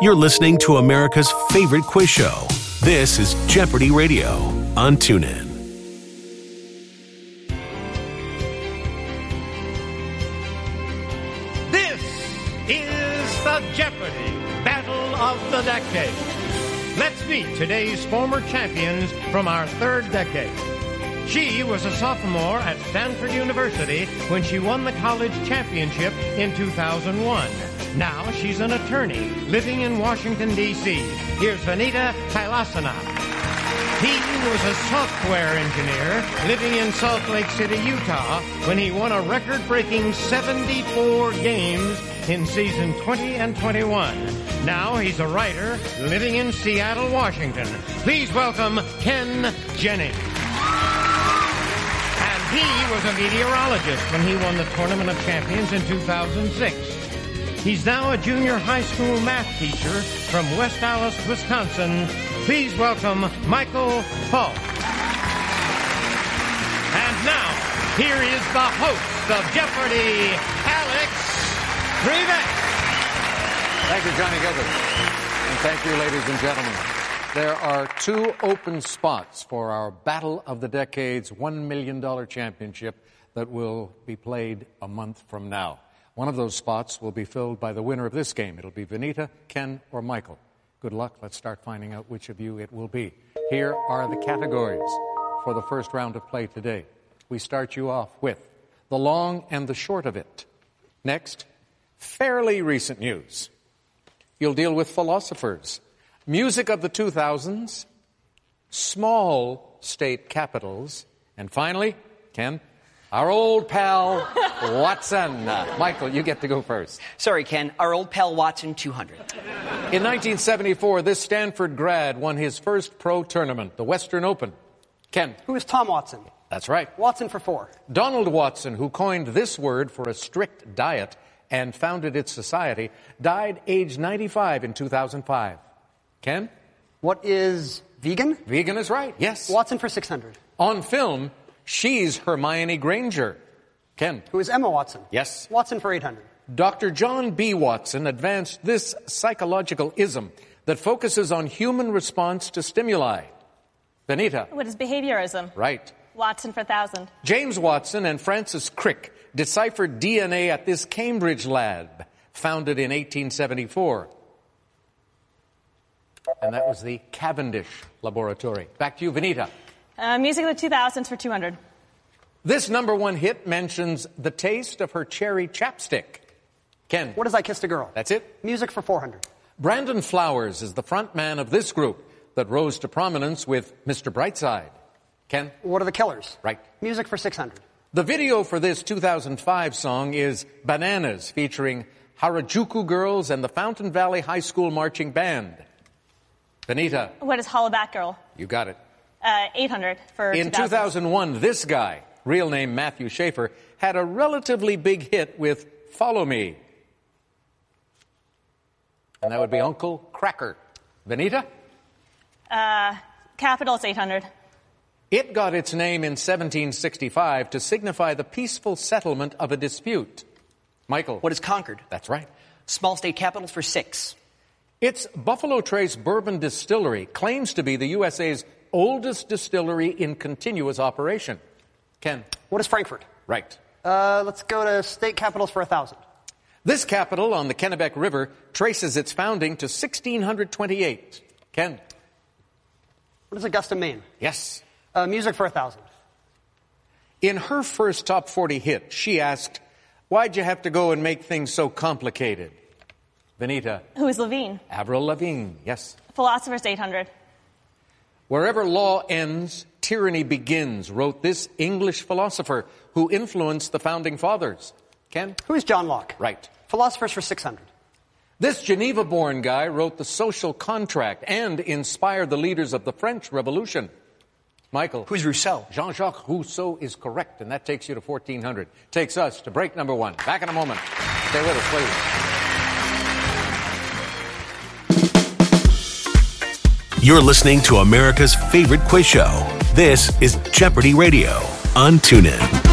You're listening to America's favorite quiz show. This is Jeopardy Radio on TuneIn. This is the Jeopardy Battle of the Decade. Let's meet today's former champions from our third decade. She was a sophomore at Stanford University when she won the college championship in 2001. Now she's an attorney living in Washington, D.C. Here's Vanita Kailasana. He was a software engineer living in Salt Lake City, Utah, when he won a record-breaking 74 games in season 20 and 21. Now he's a writer living in Seattle, Washington. Please welcome Ken Jennings. And he was a meteorologist when he won the Tournament of Champions in 2006. He's now a junior high school math teacher from West Allis, Wisconsin. Please welcome Michael Falk. And now, here is the host of Jeopardy, Alex Trebek. Thank you, Johnny Gilbert. And thank you, ladies and gentlemen. There are 2 open spots for our Battle of the Decades $1 million championship that will be played a month from now. One of those spots will be filled by the winner of this game. It'll be Vanita, Ken, or Michael. Good luck. Let's start finding out which of you it will be. Here are the categories for the first round of play today. We start you off with the long and the short of it. Next, fairly recent news. You'll deal with philosophers, music of the 2000s, small state capitals, and finally, Ken, our old pal, Watson. Michael, you get to go first. Sorry, Ken. Our old pal Watson, 200. In 1974, this Stanford grad won his first pro tournament, the Western Open. Ken. Who is Tom Watson? That's right. Watson for 4. Donald Watson, who coined this word for a strict diet and founded its society, died age 95 in 2005. Ken? What is vegan? Vegan is right, yes. Watson for 600. On film, she's Hermione Granger. Ken? Who is Emma Watson? Yes. Watson for 800. Dr. John B. Watson advanced this psychological ism that focuses on human response to stimuli. Benita? What is behaviorism? Right. Watson for 1,000. James Watson and Francis Crick deciphered DNA at this Cambridge lab, founded in 1874. And that was the Cavendish Laboratory. Back to you, Vanita. Music of the 2000s for 200. This #1 hit mentions the taste of her cherry chapstick. Ken. What is I Kissed a Girl? That's it. Music for 400. Brandon Flowers is the front man of this group that rose to prominence with Mr. Brightside. Ken. What are the Killers? Right. Music for 600. The video for this 2005 song is Bananas, featuring Harajuku Girls and the Fountain Valley High School Marching Band. Benita. What is Hollaback Girl? You got it. 800 for 2000. In 2001, this guy, real name Matthew Schaefer, had a relatively big hit with Follow Me. And that would be Uncle Cracker. Benita? Capitals 800. It got its name in 1765 to signify the peaceful settlement of a dispute. Michael. What is Concord? That's right. Small state capitals for 6. Its Buffalo Trace Bourbon Distillery claims to be the USA's oldest distillery in continuous operation. Ken. What is Frankfurt? Right. Let's go to state capitals for 1,000. This capital on the Kennebec River traces its founding to 1628. Ken. What is Augusta, Maine? Yes. Music for 1,000. In her first top 40 hit, she asked, "Why'd you have to go and make things so complicated?" Benita. Who is Levine? Avril Lavigne, yes. Philosophers 800. Wherever law ends, tyranny begins, wrote this English philosopher who influenced the founding fathers. Ken? Who is John Locke? Right. Philosophers for 600. This Geneva-born guy wrote the Social Contract and inspired the leaders of the French Revolution. Michael. Who's Rousseau? Jean-Jacques Rousseau is correct, and that takes you to 1,400. Takes us to break #1. Back in a moment. Stay with us, please. You're listening to America's favorite quiz show. This is Jeopardy Radio on TuneIn.